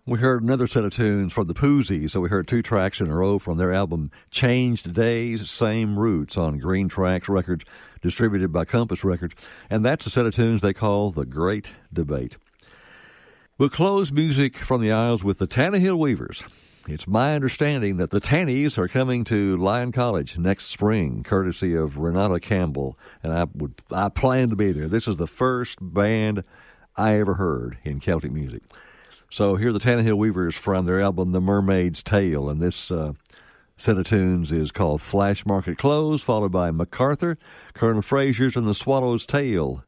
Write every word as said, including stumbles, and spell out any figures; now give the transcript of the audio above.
We heard another set of tunes from the Poozies, so we heard two tracks in a row from their album Changed Days, Same Roots on Green Tracks Records, distributed by Compass Records, and that's a set of tunes they call The Great Debate. We'll close music from the Isles with the Tannehill Weavers. It's my understanding that the Tannies are coming to Lyon College next spring, courtesy of Renata Campbell, and I would I plan to be there. This is the first band I ever heard in Celtic music. So here are the Tannehill Weavers from their album The Mermaid's Tale, and this uh, set of tunes is called Flash Market Close, followed by MacArthur, Colonel Fraser's, and The Swallow's Tail.